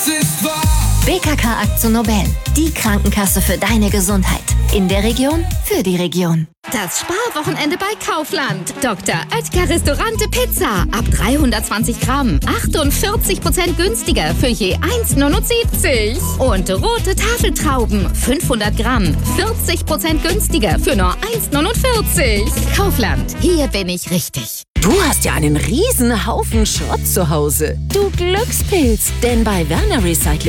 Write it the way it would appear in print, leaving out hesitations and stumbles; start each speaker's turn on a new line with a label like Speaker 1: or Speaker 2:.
Speaker 1: ist wahr.
Speaker 2: BKK Aktion Nobel, die Krankenkasse für deine Gesundheit. In der Region, für die Region.
Speaker 3: Das Sparwochenende bei Kaufland. Dr. Oetker Restaurante Pizza. Ab 320 Gramm. 48% günstiger für je 1,79. Und rote Tafeltrauben. 500 Gramm. 40% günstiger für nur 1,49. Kaufland. Hier bin ich richtig.
Speaker 4: Du hast ja einen riesen Haufen Schrott zu Hause. Du Glückspilz. Denn bei Werner Recycling